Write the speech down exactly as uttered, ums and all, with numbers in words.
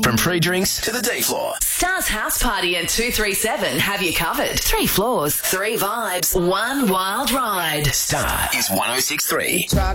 From pre-drinks to the day floor. Stars House Party and two three seven have you covered. Three floors, three vibes, one wild ride. Star is one oh six three. Try